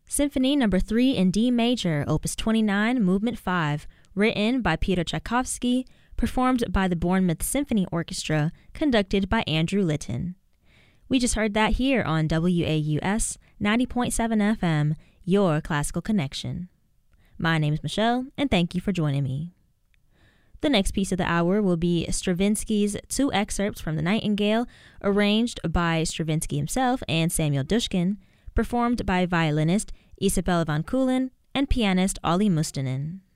Symphony No. 3 in D Major, Opus 29, Movement 5, written by Peter Tchaikovsky, performed by the Bournemouth Symphony Orchestra, conducted by Andrew Litton. We just heard that here on WAUS 90.7 FM, your classical connection. My name is Michelle, and thank you for joining me. The next piece of the hour will be Stravinsky's two excerpts from The Nightingale, arranged by Stravinsky himself and Samuel Dushkin, performed by violinist Isabelle van Keulen and pianist Olly Mustonen.